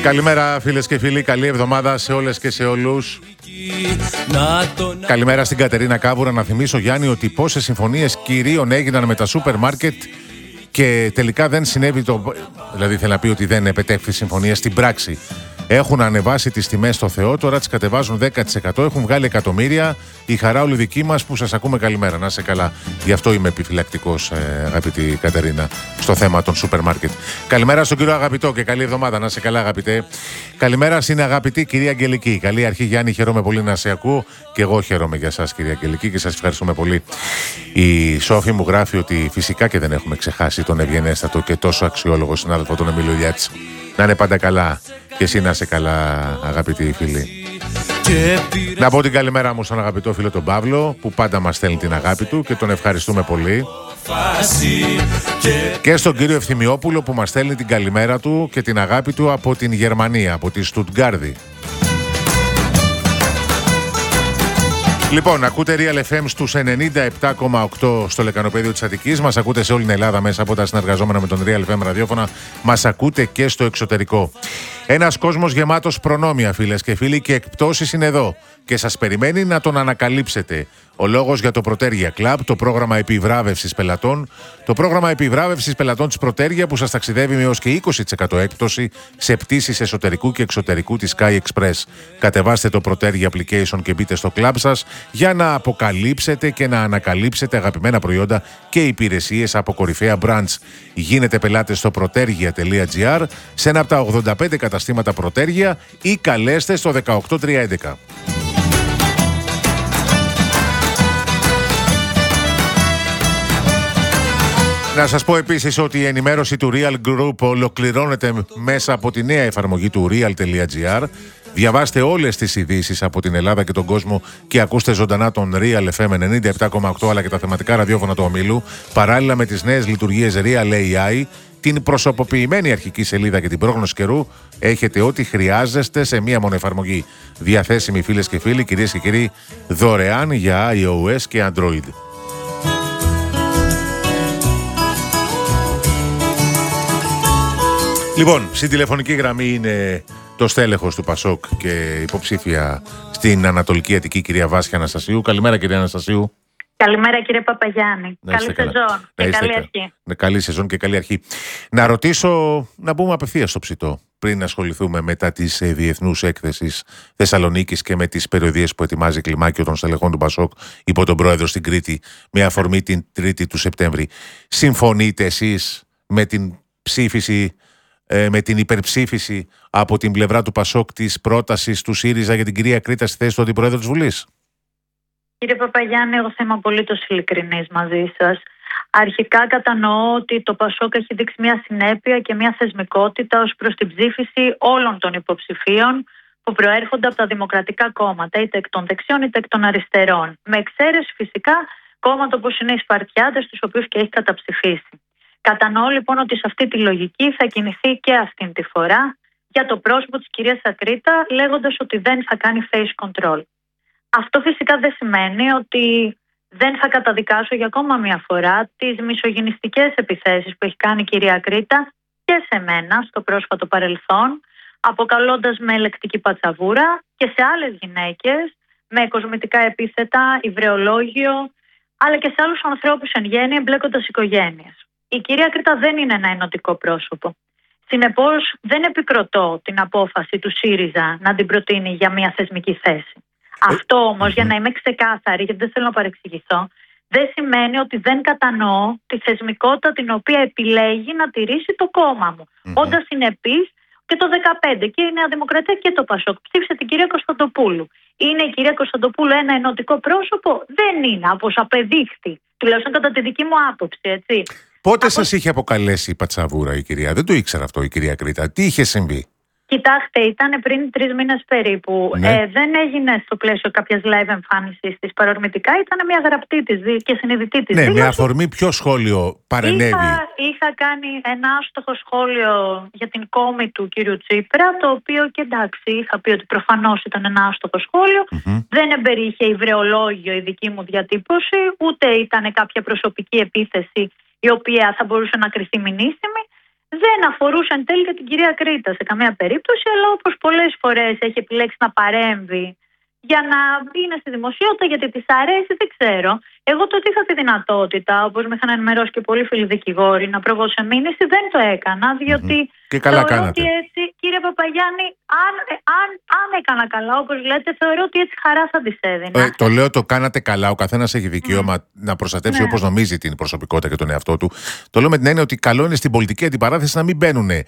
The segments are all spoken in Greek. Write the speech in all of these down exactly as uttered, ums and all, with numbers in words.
Καλημέρα φίλες και φίλοι, καλή εβδομάδα σε όλες και σε όλους. Καλημέρα στην Κατερίνα Κάβουρα. Να θυμίσω, Γιάννη, ότι πόσες συμφωνίες κυρίων έγιναν με τα σούπερ μάρκετ και τελικά δεν συνέβη το... Δηλαδή θέλει να πει ότι δεν επετέχθη συμφωνία στην πράξη. Έχουν ανεβάσει τις τιμές στο Θεό, τώρα τις κατεβάζουν δέκα τοις εκατό, έχουν βγάλει εκατομμύρια. Η χαρά όλη δική μας που σας ακούμε. Καλημέρα, να είσαι καλά. Γι' αυτό είμαι επιφυλακτικός, ε, αγαπητή Κατερίνα, στο θέμα των σούπερ μάρκετ. Καλημέρα στον κύριο Αγαπητό και καλή εβδομάδα, να είσαι καλά, αγαπητέ. Καλημέρα στην αγαπητή κυρία Αγγελική. Καλή αρχή, Γιάννη, χαίρομαι πολύ να σε ακούω. Και εγώ χαίρομαι για σας, κυρία Αγγελική, και σας ευχαριστούμε πολύ. Η Σόφη μου γράφει ότι φυσικά και δεν έχουμε ξεχάσει τον ευγενέστατο και τόσο αξιόλογο συνάδελφο τον Εμίλιο Λιάτση. Να είναι πάντα καλά. Και εσύ να είσαι καλά, αγαπητοί φίλοι. Να πω την καλημέρα μου στον αγαπητό φίλο τον Παύλο, που πάντα μας στέλνει την αγάπη του και τον ευχαριστούμε πολύ. Και στον κύριο Ευθυμιόπουλο που μας στέλνει την καλημέρα του και την αγάπη του από την Γερμανία, από τη Στουτγκάρδη. Λοιπόν, ακούτε Real εφ εμ στους ενενήντα επτά κόμμα οκτώ στο λεκανοπέδιο της Αττικής. Μας ακούτε σε όλη την Ελλάδα μέσα από τα συνεργαζόμενα με τον Real εφ εμ ραδιόφωνα. Μας ακούτε και στο εξωτερικό. Ένας κόσμος γεμάτος προνόμια, φίλες και φίλοι, και εκπτώσεις είναι εδώ. Και σας περιμένει να τον ανακαλύψετε. Ο λόγος για το Προτέργεια Club, το πρόγραμμα επιβράβευσης πελατών. Το πρόγραμμα επιβράβευσης πελατών της Προτέργεια που σας ταξιδεύει με έως και είκοσι τοις εκατό έκπτωση σε πτήσεις εσωτερικού και εξωτερικού της Sky Express. Κατεβάστε το Προτέργεια Application και μπείτε στο club σας για να αποκαλύψετε και να ανακαλύψετε αγαπημένα προϊόντα και υπηρεσίες από κορυφαία brands. Γίνετε πελάτες στο protergia τελεία gr, σε ένα από τα ογδόντα πέντε καταστήματα Προτέργεια ή καλέστε στο δεκαοκτώ τριακόσια έντεκα. Να σας πω επίσης ότι η ενημέρωση του Real Group ολοκληρώνεται μέσα από τη νέα εφαρμογή του real τελεία gr. Διαβάστε όλες τις ειδήσεις από την Ελλάδα και τον κόσμο και ακούστε ζωντανά τον Real εφ εμ ενενήντα επτά κόμμα οκτώ αλλά και τα θεματικά ραδιόφωνα του ομίλου, παράλληλα με τις νέες λειτουργίες Real έι άι, την προσωποποιημένη αρχική σελίδα και την πρόγνωση καιρού. Έχετε ό,τι χρειάζεστε σε μία μόνο εφαρμογή. Διαθέσιμη, φίλες και φίλοι, κυρίες και κύριοι, δωρεάν για iOS και Android. Λοιπόν, στην τηλεφωνική γραμμή είναι το στέλεχος του Πασόκ και υποψήφια στην Ανατολική Αττική, κυρία Βάσια Αναστασίου. Καλημέρα, κυρία Αναστασίου. Καλημέρα, κύριε Παπαγιάννη. Να καλή σεζόν και καλή κα... αρχή. Ναι, καλή σεζόν και καλή αρχή. Να ρωτήσω, να μπούμε απευθείας στο ψητό, πριν ασχοληθούμε μετά της ε, διεθνούς έκθεσης Θεσσαλονίκης και με τις περιοδίες που ετοιμάζει κλιμάκιο των στελεχών του Πασόκ υπό τον πρόεδρο στην Κρήτη, με αφορμή την Τρίτη του Σεπτέμβρη. Συμφωνείτε εσείς με την ψήφιση, με την υπερψήφιση από την πλευρά του Πασόκ της πρότασης του ΣΥΡΙΖΑ για την κυρία Κρήτα στη θέση του Αντιπροέδρου της Βουλής? Κύριε Παπαγιάννη, εγώ θα είμαι απολύτως ειλικρινής μαζί σας. Αρχικά κατανοώ ότι το Πασόκ έχει δείξει μια συνέπεια και μια θεσμικότητα ως προς την ψήφιση όλων των υποψηφίων που προέρχονται από τα δημοκρατικά κόμματα, είτε εκ των δεξιών είτε εκ των αριστερών. Με εξαίρεση φυσικά κόμματα όπως είναι οι Σπαρτιάτες, τους οποίους και έχει καταψηφίσει. Κατανοώ λοιπόν ότι σε αυτή τη λογική θα κινηθεί και αυτήν τη φορά για το πρόσωπο της κυρίας Ακρίτα, λέγοντας ότι δεν θα κάνει face control. Αυτό φυσικά δεν σημαίνει ότι δεν θα καταδικάσω για ακόμα μια φορά τις μισογυνιστικές επιθέσεις που έχει κάνει η κυρία Ακρίτα και σε μένα στο πρόσφατο παρελθόν, αποκαλώντας με λεκτική πατσαβούρα, και σε άλλες γυναίκες με κοσμητικά επίθετα, υβρεολόγιο, αλλά και σε άλλους ανθρώπους εν γέννη, εμπλέκοντας οικογένειες. Η κυρία Κρήτα δεν είναι ένα ενωτικό πρόσωπο. Συνεπώς, δεν επικροτώ την απόφαση του ΣΥΡΙΖΑ να την προτείνει για μια θεσμική θέση. Αυτό όμως, mm-hmm. για να είμαι ξεκάθαρη, γιατί δεν θέλω να παρεξηγηθώ, δεν σημαίνει ότι δεν κατανοώ τη θεσμικότητα την οποία επιλέγει να τηρήσει το κόμμα μου. Mm-hmm. Όντας συνεπής και το δεκαπέντε και η Νέα Δημοκρατία και το Πασόκ ψήφισε την κυρία Κωνσταντοπούλου. Είναι η κυρία Κωνσταντοπούλου ένα ενωτικό πρόσωπο? Δεν είναι, όπως απεδείχθη, τουλάχιστον κατά τη δική μου άποψη, έτσι. Πότε Από... σας είχε αποκαλέσει η πατσαβούρα η κυρία? Δεν το ήξερα αυτό η κυρία Κρήτα. Τι είχε συμβεί? Κοιτάξτε, ήταν πριν τρεις μήνες περίπου. Ναι. Ε, δεν έγινε στο πλαίσιο κάποιας live εμφάνισης της παρορμητικά. Ήταν μια γραπτή της και συνειδητή της. Ναι, δήλωση. Με αφορμή ποιο σχόλιο παρενέβη? Είχα, είχα κάνει ένα άστοχο σχόλιο για την κόμη του κύριου Τσίπρα, το οποίο και εντάξει, είχα πει ότι προφανώς ήταν ένα άστοχο σχόλιο. Mm-hmm. Δεν εμπεριείχε υβρεολόγιο η δική μου διατύπωση, ούτε ήταν κάποια προσωπική επίθεση η οποία θα μπορούσε να κριθεί μηνύσιμη. δεν αφορούσε εν τέλει και την κυρία Κρήτα σε καμία περίπτωση, αλλά όπως πολλές φορές έχει επιλέξει να παρέμβει για να είναι στη δημοσιότητα, γιατί της αρέσει, δεν ξέρω. Εγώ τότε είχα τη δυνατότητα, όπως με είχαν ενημερώσει και πολλοί φίλοι δικηγόροι, να προβώ σε μήνυση, δεν το έκανα, διότι mm-hmm. και καλά θεωρώ κάνατε. ότι έτσι, κύριε Παπαγιάννη, αν, αν, αν έκανα καλά, όπως λέτε, θεωρώ ότι έτσι χαρά θα της έδινα. Ε, το λέω, το κάνατε καλά. Ο καθένας έχει δικαίωμα mm. να προστατεύσει ναι. όπως νομίζει την προσωπικότητα και τον εαυτό του. Το λέω με την έννοια ότι καλό είναι στην πολιτική αντιπαράθεση να μην μπαίνουν, ε,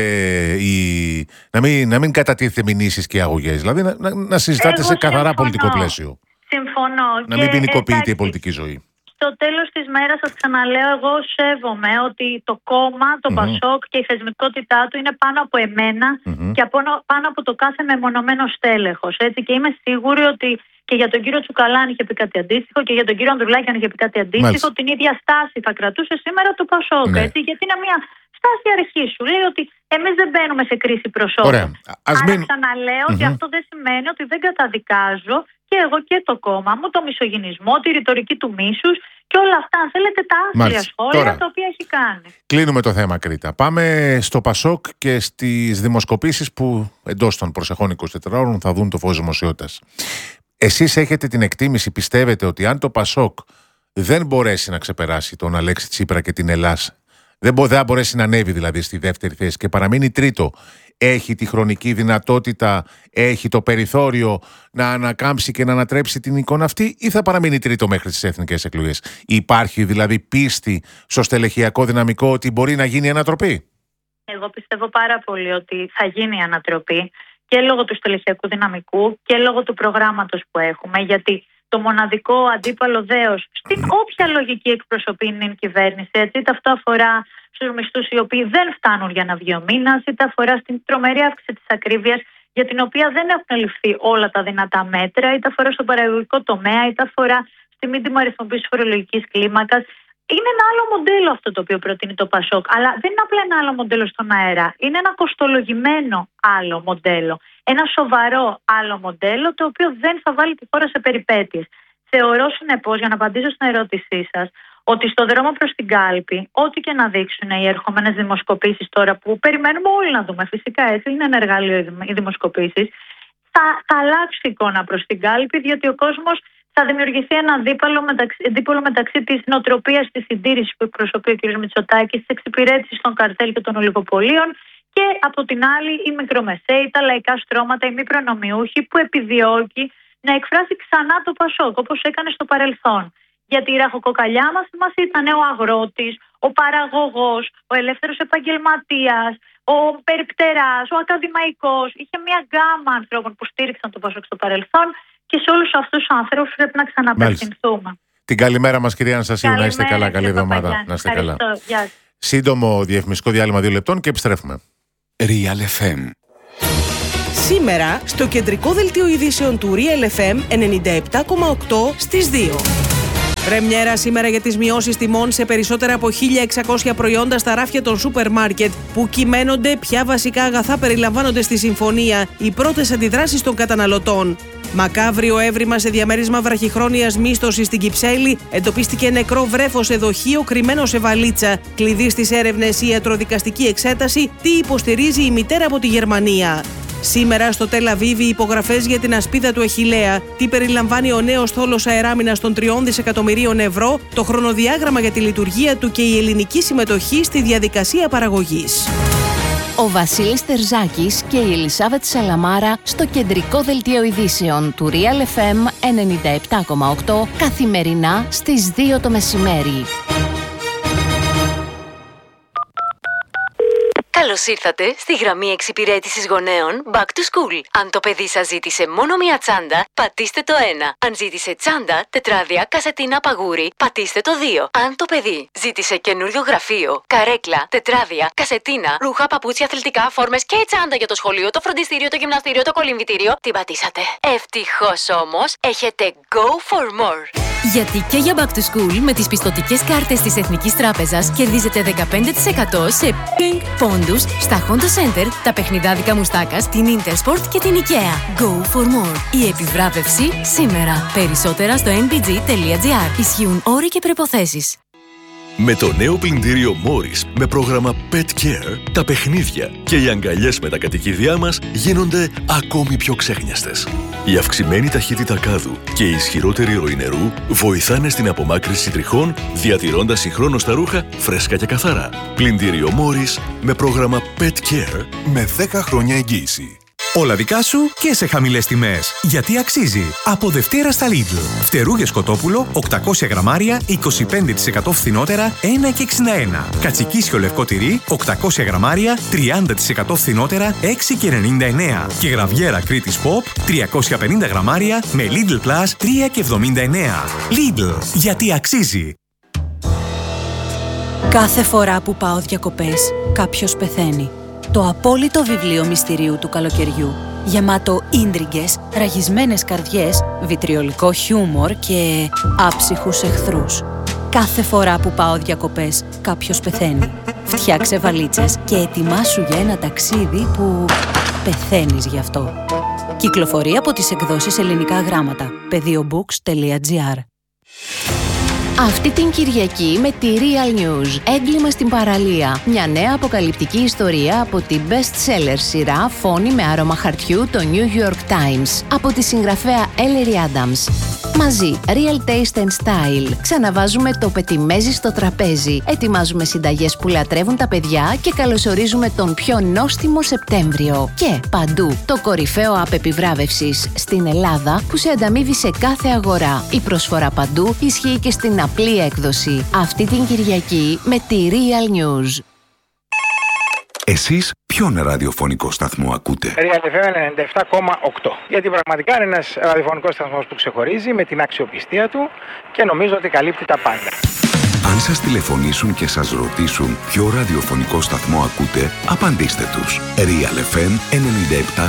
οι, να, μην, να μην κατατίθεται μηνύσεις και αγωγές. Δηλαδή να, να, να συζητάτε Εγώ σε καθαρά συμφωνώ. πολιτικό πλαίσιο. Συμφωνώ. Να μην ποινικοποιείται η πολιτική ζωή. Στο τέλος της μέρας, σας ξαναλέω, εγώ σέβομαι ότι το κόμμα, το mm-hmm. Πασόκ και η θεσμικότητά του είναι πάνω από εμένα mm-hmm. και πάνω από το κάθε μεμονωμένο στέλεχος. Έτσι, και είμαι σίγουρη ότι και για τον κύριο Τσουκαλά αν είχε πει κάτι αντίστοιχο και για τον κύριο Ανδρουλάκη αν είχε πει κάτι αντίστοιχο, Μάλιστα. την ίδια στάση θα κρατούσε σήμερα το Πασόκ. Ναι. Έτσι, γιατί είναι μια στάση αρχή σου. Λέει ότι εμείς δεν μπαίνουμε σε κρίση προσώπων. Άρα μην... ξαναλέω mm-hmm. ότι αυτό δεν σημαίνει ότι δεν καταδικάζω και εγώ και το κόμμα μου, το μισογυνισμό, τη ρητορική του μίσους και όλα αυτά, αν θέλετε, τα άθλια σχόλια Τώρα, τα οποία έχει κάνει. Κλείνουμε το θέμα, Κρήτα. Πάμε στο Πασόκ και στις δημοσκοπήσεις που εντός των προσεχών εικοσιτετρών θα δουν το φως δημοσιότητας. Εσείς έχετε την εκτίμηση, πιστεύετε ότι αν το Πασόκ δεν μπορέσει να ξεπεράσει τον Αλέξη Τσίπρα και την Ελλάδα, δεν θα μπορέσει να ανέβει δηλαδή στη δεύτερη θέση και παραμείνει τρίτο, έχει τη χρονική δυνατότητα, έχει το περιθώριο να ανακάμψει και να ανατρέψει την εικόνα αυτή, ή θα παραμείνει τρίτο μέχρι τις εθνικές εκλογές? Υπάρχει δηλαδή πίστη στο στελεχειακό δυναμικό ότι μπορεί να γίνει ανατροπή? Εγώ πιστεύω πάρα πολύ ότι θα γίνει ανατροπή και λόγω του στελεχειακού δυναμικού και λόγω του προγράμματος που έχουμε, γιατί το μοναδικό αντίπαλο δέος στην όποια λογική εκπροσωπεί είναι η κυβέρνηση, έτσι, είτε αυτό αφορά στους μισθούς οι οποίοι δεν φτάνουν για να βγει ο μήνας, είτε αφορά στην τρομερή αύξηση της ακρίβειας, για την οποία δεν έχουν ληφθεί όλα τα δυνατά μέτρα, είτε αφορά στον παραγωγικό τομέα, είτε αφορά στη μη τιμωρηθοποίηση φορολογικής κλίμακας. Είναι ένα άλλο μοντέλο αυτό το οποίο προτείνει το Πασόκ, αλλά δεν είναι απλά ένα άλλο μοντέλο στον αέρα. Είναι ένα κοστολογημένο άλλο μοντέλο. Ένα σοβαρό άλλο μοντέλο, το οποίο δεν θα βάλει τη χώρα σε περιπέτειες. Θεωρώ συνεπώς, για να απαντήσω στην ερώτησή σας, ότι στο δρόμο προς την κάλπη, ό,τι και να δείξουν οι ερχόμενες δημοσκοπήσεις τώρα, που περιμένουμε όλοι να δούμε, φυσικά έτσι, είναι ένα εργαλείο οι δημοσκοπήσεις, θα, θα αλλάξει η εικόνα προς την κάλπη, διότι ο κόσμος θα δημιουργηθεί ένα αντίπαλο μεταξύ, αντίπαλο μεταξύ της νοοτροπίας της συντήρησης που εκπροσωπεί ο κ. Μητσοτάκης, της εξυπηρέτησης των καρτέλ και των ολιγοπολίων, και από την άλλη οι μικρομεσαίοι, τα λαϊκά στρώματα, οι μη προνομιούχοι, που επιδιώκει να εκφράσει ξανά το Πασόκ όπως έκανε στο παρελθόν. Γιατί η ραχοκοκαλιά μας, μας ήταν ο αγρότης, ο παραγωγός, ο ελεύθερος επαγγελματίας, ο περιπτεράς, ο ακαδημαϊκός. Είχε μια γκάμα ανθρώπων που στήριξαν το Πασόκ στο παρελθόν και σε όλους αυτούς τους ανθρώπους πρέπει να ξαναπευθυνθούμε. Την καλημέρα μας, κυρία Αναστασίου, να είστε καλά. Καλή εβδομάδα. Να είστε καλά. Σύντομο διαφημιστικό διάλειμμα δύο λεπτών και επιστρέφουμε. Real εφ εμ. Σήμερα στο κεντρικό δελτίο ειδήσεων του Real εφ εμ ενενήντα επτά κόμμα οκτώ στις δύο. Πρεμιέρα σήμερα για τις μειώσεις τιμών σε περισσότερα από χίλια εξακόσια προϊόντα στα ράφια των σούπερ μάρκετ. Που κυμαίνονται, ποια βασικά αγαθά περιλαμβάνονται στη συμφωνία, οι πρώτες αντιδράσεις των καταναλωτών. Μακάβριο έβριμα σε διαμέρισμα βραχυχρόνιας μίσθωσης στην Κυψέλη. Εντοπίστηκε νεκρό βρέφος σε δοχείο κρυμμένο σε βαλίτσα. Κλειδί στις έρευνες η ιατροδικαστική εξέταση. Τι υποστηρίζει η μητέρα από τη Γερμανία. Σήμερα στο Τελ Αβίβ οι υπογραφές για την ασπίδα του Αχιλλέα. Τι περιλαμβάνει ο νέος θόλος αεράμινας των τριών δισεκατομμυρίων ευρώ, το χρονοδιάγραμμα για τη λειτουργία του και η ελληνική συμμετοχή στη διαδικασία παραγωγής. Ο Βασίλης Τερζάκης και η Ελισάβετ Σαλαμάρα στο κεντρικό δελτίο ειδήσεων του Real εφ εμ ενενήντα επτά κόμμα οκτώ καθημερινά στις δύο το μεσημέρι. Καλώς ήρθατε στη γραμμή εξυπηρέτησης γονέων Back to School. Αν το παιδί σας ζήτησε μόνο μία τσάντα, πατήστε το ένα. Αν ζήτησε τσάντα, τετράδια, κασετίνα, παγούρι, πατήστε το δύο. Αν το παιδί ζήτησε καινούριο γραφείο, καρέκλα, τετράδια, κασετίνα, ρούχα, παπούτσια, αθλητικά, φόρμες και τσάντα για το σχολείο, το φροντιστήριο, το γυμναστήριο, το κολυμβητήριο, την πατήσατε. Ευτυχώς όμως, έχετε Go for More. Γιατί και για Back to School με τις πιστωτικές κάρτες της Εθνικής Τράπεζας κερδίζετε δεκαπέντε τοις εκατό σε Pink πόντους στα Honda Center, τα παιχνιδάδικα Μουστάκας, την Intersport και την IKEA. Go for more. Η επιβράβευση σήμερα. Περισσότερα στο εν μπι τζι τελεία τζι άρ. Ισχύουν όροι και προϋποθέσεις. Με το νέο πλυντήριο Morris με πρόγραμμα Pet Care, τα παιχνίδια και οι αγκαλιές με τα κατοικίδια μας γίνονται ακόμη πιο ξέχνιαστες. Η αυξημένη ταχύτητα κάδου και η ισχυρότερη ροή νερού βοηθάνε στην απομάκρυνση τριχών, διατηρώντας συγχρόνως τα ρούχα φρέσκα και καθαρά. Πλυντήριο Morris με πρόγραμμα Pet Care με δέκα χρόνια εγγύηση. Όλα δικά σου και σε χαμηλές τιμές. Γιατί αξίζει. Από Δευτέρα στα Lidl. Φτερούγες κοτόπουλο οκτακόσια γραμμάρια, είκοσι πέντε τοις εκατό φθηνότερα, ένα και εξήντα ένα. Κατσικίσιο λευκό τυρί, οκτακόσια γραμμάρια, τριάντα τοις εκατό φθηνότερα, έξι και ενενήντα εννέα. Και γραβιέρα Κρήτης Pop, τριακόσια πενήντα γραμμάρια, με Lidl Plus, τρία και εβδομήντα εννέα. Lidl. Γιατί αξίζει. Κάθε φορά που πάω διακοπές, κάποιος πεθαίνει. Το απόλυτο βιβλίο μυστηρίου του καλοκαιριού, γεμάτο ίντριγκες, ραγισμένες καρδιές, βιτριολικό χιούμορ και άψυχους εχθρούς. Κάθε φορά που πάω διακοπές, κάποιος πεθαίνει. Φτιάξε βαλίτσες και ετοιμάσου για ένα ταξίδι που πεθαίνεις γι' αυτό. Κυκλοφορεί από τις εκδόσεις Ελληνικά Γράμματα. πεδίομπουκς τελεία τζι άρ. Αυτή την Κυριακή με τη Real News, έγκλημα στην παραλία. Μια νέα αποκαλυπτική ιστορία από την best-seller σειρά Φόνη με άρωμα χαρτιού, το New York Times, από τη συγγραφέα Ellery Adams. Μαζί, Real Taste and Style. Ξαναβάζουμε το πετιμέζι στο τραπέζι. Ετοιμάζουμε συνταγές που λατρεύουν τα παιδιά και καλωσορίζουμε τον πιο νόστιμο Σεπτέμβριο. Και παντού, το κορυφαίο app επιβράβευσης στην Ελλάδα που σε ανταμείβει σε κάθε αγορά. Η προσφορά παντού ισχύει και στην απλή έκδοση. Αυτή την Κυριακή με τη Real News. Εσείς ποιον ραδιοφωνικό σταθμό ακούτε? Real εφ εμ ενενήντα επτά κόμμα οκτώ. Γιατί πραγματικά είναι ένας ραδιοφωνικός σταθμός που ξεχωρίζει με την αξιοπιστία του και νομίζω ότι καλύπτει τα πάντα. Αν σας τηλεφωνήσουν και σας ρωτήσουν ποιο ραδιοφωνικό σταθμό ακούτε, απαντήστε τους. Real εφ εμ ενενήντα επτά